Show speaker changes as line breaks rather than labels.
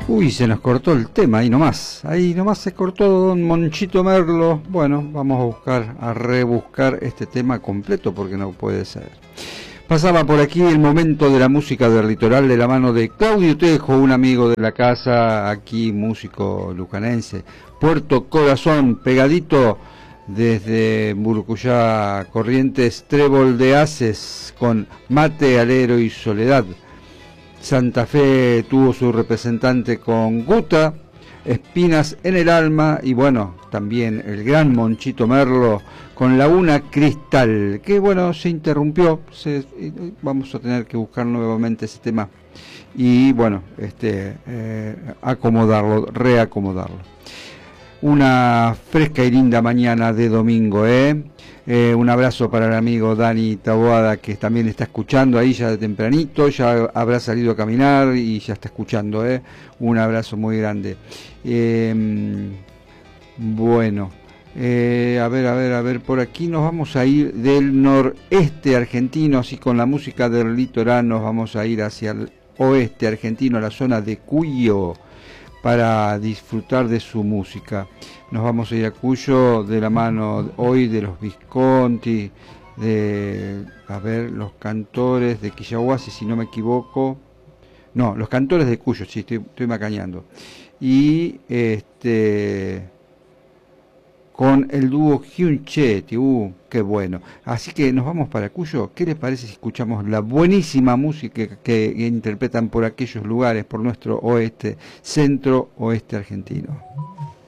Uy, se nos cortó el tema, ahí nomás se cortó Don Monchito Merlo. Bueno, vamos a buscar, a rebuscar este tema completo porque no puede ser. Pasaba por aquí el momento de la música del litoral de la mano de Claudio Tejo, un amigo de la casa, aquí músico lucanense, Puerto Corazón, pegadito desde Murucuyá, Corrientes, Trébol de Haces con Mate, Alero y Soledad. Santa Fe tuvo su representante con Guta, Espinas en el alma y bueno, también el gran Monchito Merlo con Laguna Cristal, que bueno, se interrumpió, vamos a tener que buscar nuevamente ese tema y bueno, acomodarlo, reacomodarlo. Una fresca y linda mañana de domingo, un abrazo para el amigo Dani Taboada, que también está escuchando ahí ya de tempranito, ya habrá salido a caminar y ya está escuchando, un abrazo muy grande. Bueno, a ver, por aquí nos vamos a ir del noreste argentino, así con la música del litoral nos vamos a ir hacia el oeste argentino, la zona de Cuyo, para disfrutar de su música. Nos vamos a ir a Cuyo de la mano hoy de los Visconti, de, los cantores de Quillahuasi, si no me equivoco. No, los cantores de Cuyo, sí, estoy macañando. Y con el dúo Giunchetti, qué bueno. Así que nos vamos para Cuyo. ¿Qué les parece si escuchamos la buenísima música que interpretan por aquellos lugares, por nuestro oeste, centro-oeste argentino?